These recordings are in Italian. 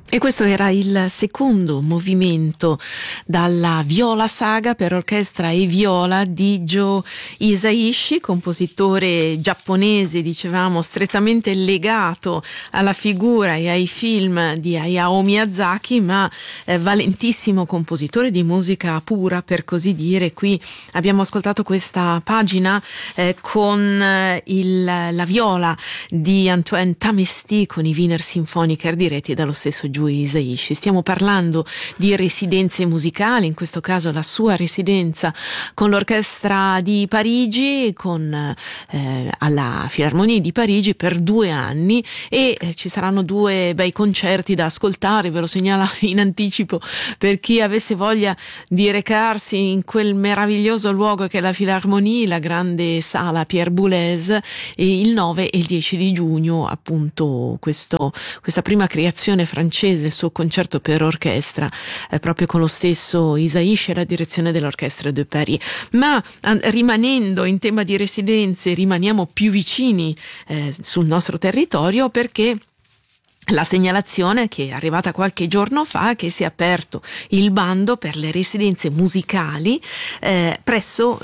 E questo era il secondo movimento dalla Viola Saga per orchestra e viola di Joe Hisaishi, compositore giapponese, dicevamo, strettamente legato alla figura e ai film di Hayao Miyazaki, ma valentissimo compositore di musica pura, per così dire. Qui abbiamo ascoltato questa pagina con la viola di Antoine Tamesti con i Wiener Symphoniker diretti dallo stesso Joe Hisaishi. Stiamo parlando di residenze musicali, in questo caso la sua residenza con l'orchestra di Parigi, alla Filarmonia di Parigi per 2 anni, e ci saranno 2 bei concerti da ascoltare, ve lo segnalo in anticipo per chi avesse voglia di recarsi in quel meraviglioso luogo che è la Filarmonie, la grande sala Pierre Boulez, e il 9 e il 10 di giugno appunto questa prima creazione francese, il suo concerto per orchestra, proprio con lo stesso Hisaishi e la direzione dell'Orchestre de Paris. Ma rimanendo in tema di residenze, rimaniamo più vicini sul nostro territorio, perché la segnalazione che è arrivata qualche giorno fa, che si è aperto il bando per le residenze musicali presso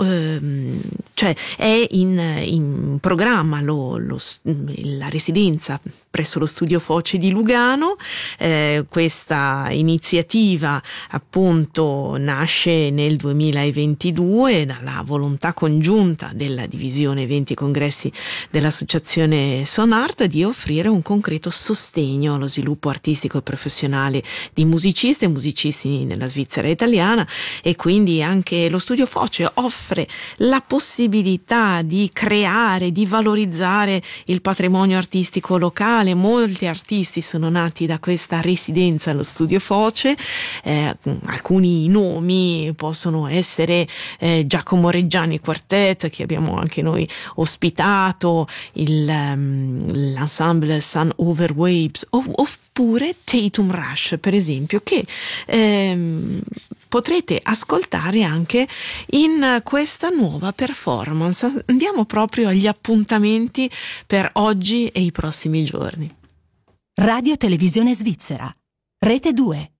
cioè è in programma la residenza presso lo Studio Foce di Lugano. Questa iniziativa appunto nasce nel 2022 dalla volontà congiunta della divisione eventi e congressi dell'associazione Sonart di offrire un concreto sostegno allo sviluppo artistico e professionale di musicisti e musicisti nella Svizzera italiana, e quindi anche lo Studio Foce offre la possibilità di creare, di valorizzare il patrimonio artistico locale. Molti artisti sono nati da questa residenza allo Studio Foce, alcuni nomi possono essere Giacomo Reggiani Quartet, che abbiamo anche noi ospitato, l'ensemble Sun Over Waves, oppure Tatum Rush, per esempio, che potrete ascoltare anche in questa nuova performance. Andiamo proprio agli appuntamenti per oggi e i prossimi giorni. Radio Televisione Svizzera, Rete 2.